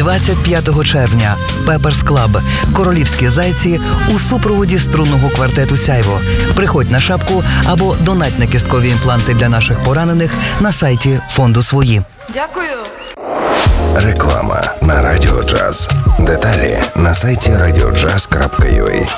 25 червня. Пеперс Клаб. Королівські зайці у супроводі струнного квартету «Сяйво». Приходь на шапку або донать на кісткові імпланти для наших поранених на сайті фонду «Свої». Дякую. Реклама на Радіо Джаз. Деталі на сайті radiojazz.ua.